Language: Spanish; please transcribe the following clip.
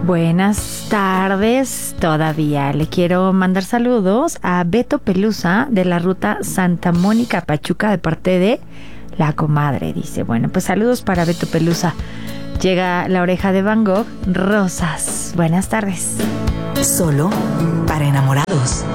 Buenas tardes todavía. Le quiero mandar saludos a Beto Pelusa de la ruta Santa Mónica Pachuca de parte de la comadre. Dice, bueno, pues saludos para Beto Pelusa. Llega La Oreja de Van Gogh, Rosas. Buenas tardes. Solo para enamorados.